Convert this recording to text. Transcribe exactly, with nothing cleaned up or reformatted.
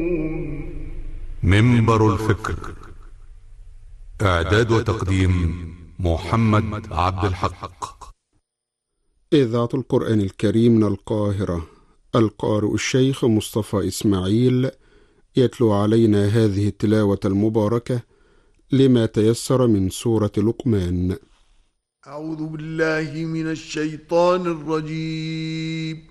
منبر الفكر. إعداد وتقديم محمد عبد الحق. إذاعة القرآن الكريم من القاهرة. القارئ الشيخ مصطفى إسماعيل يتلو علينا هذه التلاوة المباركة لما تيسر من سورة لقمان. أعوذ بالله من الشيطان الرجيم.